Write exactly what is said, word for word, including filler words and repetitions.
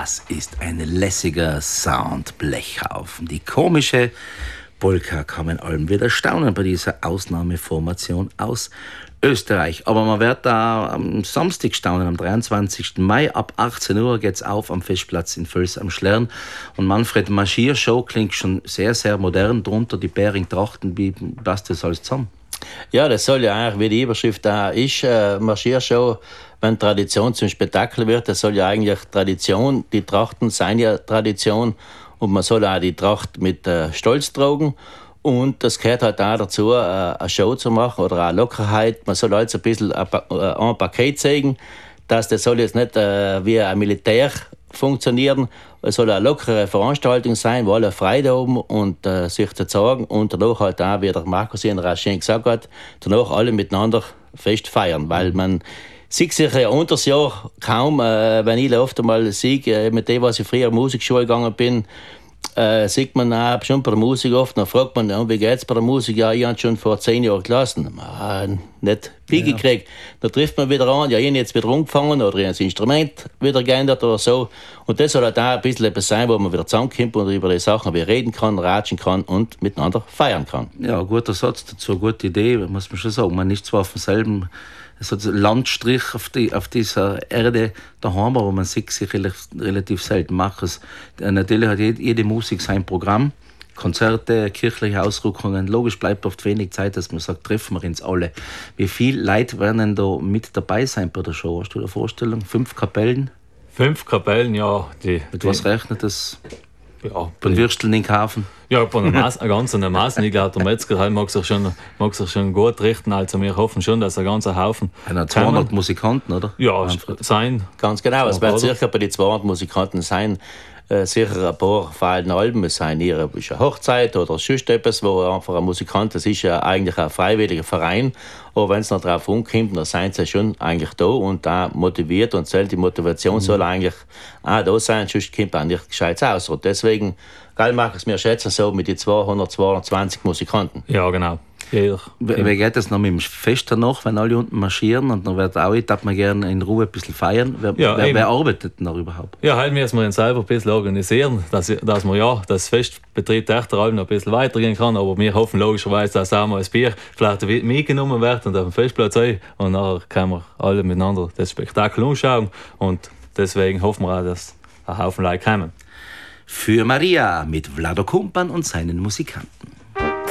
Das ist ein lässiger Sound-Blechhaufen. Die komische Polka kann man allem wieder staunen bei dieser Ausnahmeformation aus Österreich. Aber man wird da am Samstag staunen, am dreiundzwanzigsten Mai. Ab achtzehn Uhr geht's auf am Festplatz in Völs am Schlern. Und Manfred, Marschiershow klingt schon sehr, sehr modern. Drunter die Bäring-Trachten. Wie passt das alles zusammen? Ja, das soll ja eigentlich, wie die Überschrift da ist, äh, Marschiershow, wenn Tradition zum Spektakel wird, das soll ja eigentlich Tradition, die Trachten seien ja Tradition und man soll auch die Tracht mit äh, Stolz tragen. Und das gehört halt auch dazu, äh, eine Show zu machen oder eine Lockerheit. Man soll halt ein bisschen ein, äh, ein Paket zeigen, dass das soll jetzt nicht äh, wie ein Militär funktionieren. Es soll eine lockere Veranstaltung sein, wo alle Freude haben und äh, sich zu sagen und danach halt auch, wie der Markus Ihnen auch schön gesagt hat, danach alle miteinander fest feiern, weil man sieht sich ja unter das Jahr kaum, äh, wenn ich oft einmal sehe, äh, mit dem, was ich früher in die Musikschule gegangen bin, äh, sieht man auch schon bei der Musik oft, dann fragt man, ja, wie geht's bei der Musik? Ja, ich habe schon vor zehn Jahren gelassen. Ah, nicht viel ja. gekriegt. Dann trifft man wieder an, ja, ich habe jetzt wieder angefangen oder ich habe das Instrument wieder geändert oder so. Und das soll halt auch ein bisschen etwas sein, wo man wieder zusammenkommt und über die Sachen wie reden kann, ratschen kann und miteinander feiern kann. Ja, ein guter Satz dazu, eine gute Idee, muss man schon sagen. Man ist zwar auf demselben so Landstrich auf, die, auf dieser Erde daheim, aber man sieht sich relativ selten. Mach's. Natürlich hat jede, jede Musik sein Programm, Konzerte, kirchliche Ausrückungen. Logisch bleibt oft wenig Zeit, dass man sagt, treffen wir uns alle. Wie viele Leute werden denn da mit dabei sein bei der Show? Hast du eine Vorstellung? Fünf Kapellen? Fünf Kapellen, ja. Die, mit die, was rechnet das? Ja, bei Würsteln in Kaufen? Ja, bei einer Masse, eine ganze Masse. Ich glaube, der Metzger mag sich, schon, mag sich schon gut richten. Also wir hoffen schon, dass ein ganzer Haufen... Einer zweihundert kommen. Musikanten, oder? Ja, sein. Ganz genau. Es wird sicher bei den zweihundert Musikanten sein, äh, sicher ein paar verhaltene Alben. Es sei ihre eine Hochzeit oder sonst etwas, wo einfach ein Musikant, das ist ja eigentlich ein freiwilliger Verein, aber wenn es noch drauf umkommt, dann sind sie schon eigentlich da und da motiviert und die Motivation mhm. soll eigentlich auch da sein, sonst kommt auch nicht gescheit aus. Und deswegen, geil, machen es mir schätzen so mit den zweihundert, zweihundertzwanzig Musikanten. Ja, genau. Jeder. Wie geht das noch mit dem Fest danach, wenn alle unten marschieren und dann wird auch, darf man gerne in Ruhe ein bisschen feiern? Wer, ja, wer, wer arbeitet denn da überhaupt? Ja, halt müssen wir uns selber ein bisschen organisieren, dass, dass man ja das Festbetrieb der Alben noch ein bisschen weitergehen kann, aber wir hoffen logischerweise, dass auch mal ein Bier vielleicht mitgenommen wird und auf dem Festplatz ein und nachher können wir alle miteinander das Spektakel anschauen und deswegen hoffen wir auch, dass ein Haufen Leute kommen. Für Maria mit Vlado Kumpan und seinen Musikanten.